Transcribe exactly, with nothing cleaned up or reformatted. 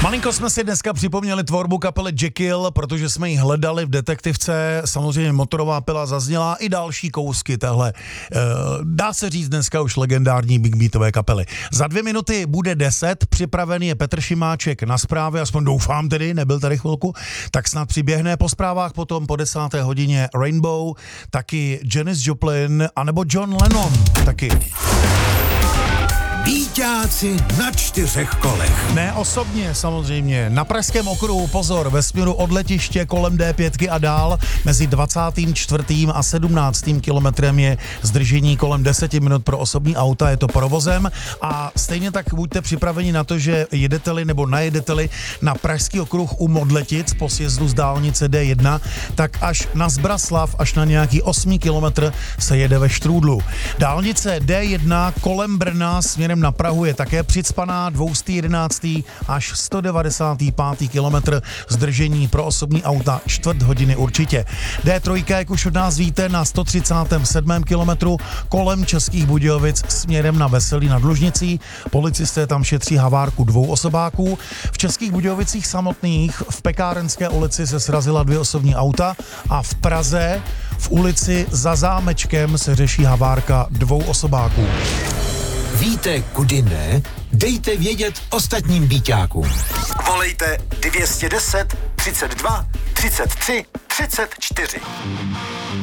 Malinko jsme si dneska připomněli tvorbu kapely Jekyll, protože jsme ji hledali v detektivce, samozřejmě motorová pila zazněla i další kousky téhle, dá se říct dneska už legendární big beatové kapely. Za dvě minuty bude deset, připravený je Petr Šimáček na zprávy, aspoň doufám tedy, nebyl tady chvilku, tak snad přiběhne po zprávách potom po desáté hodině Rainbow, taky Janis Joplin, anebo John Lennon, taky. Víťáci na čtyřech kolech. Ne osobně samozřejmě. Na Pražském okruhu pozor, ve směru od letiště kolem D pět a dál mezi dvacátým čtvrtým a sedmnáctým kilometrem je zdržení kolem deset minut pro osobní auta, je to provozem a stejně tak buďte připraveni na to, že jedete-li nebo najedete-li na Pražský okruh u Modletic po sjezdu z dálnice D jedna, tak až na Zbraslav, až na nějaký osmý kilometr se jede ve štrůdlu. Dálnice D jedna kolem Brna směrem na Prahu je také přicpaná, dvě stě jedenáct až sto devadesátý pátý kilometr, zdržení pro osobní auta čtvrt hodiny určitě. D tři, jak už od nás víte, na sto třicátém sedmém kilometru kolem Českých Budějovic směrem na Veselí nad Lužnicí. Policisté tam šetří havárku dvou osobáků. V Českých Budějovicích samotných v Pekárenské ulici se srazila dvě osobní auta a v Praze v ulici Za zámečkem se řeší havárka dvou osobáků. Víte, kudy ne? Dejte vědět ostatním víťákům. Volejte dvě stě deset, třicet dva, třicet tři, třicet čtyři.